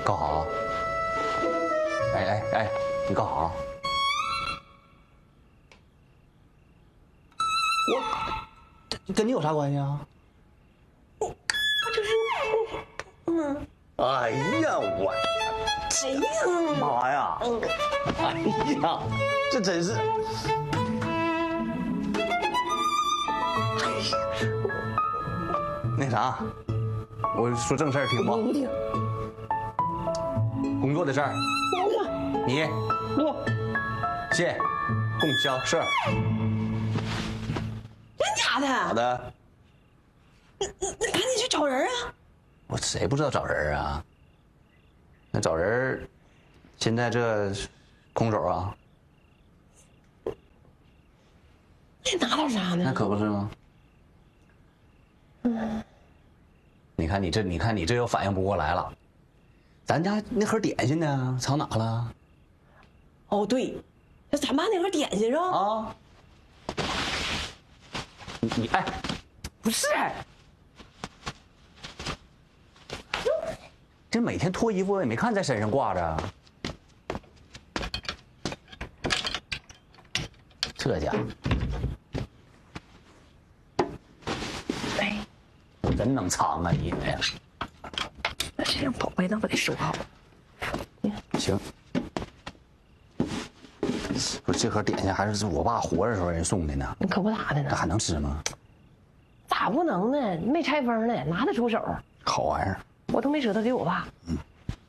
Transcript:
干啥？哎，你干啥？我跟你有啥关系啊？ 我就是， 哎呀，我， 哎呀， 妈呀！哎呀，这真是。那啥，我说正事儿听不？ 不听。 工作的事儿，你我谢供销社。 真假的？ 好的。 那赶紧去找人啊！ 我谁不知道找人啊？那找人，现在这空手啊？ 那拿点啥呢？ 那可不是吗？你看你这又反应不过来了。咱家那盒点心呢？藏哪了？ 哦，对，那咱办那盒点心是吧？ 啊！你哎，不是，这每天脱衣服我也没看在身上挂着。这家伙哎， 真能藏啊你！哎呀， 那这样宝贝，那我得收好。 行。不是这盒点心还是我爸活着时候人送的呢， 你可不咋的呢？ 这还能吃吗？ 咋不能呢？没拆封呢，拿得出手。 好玩意儿。 我都没舍得给我爸。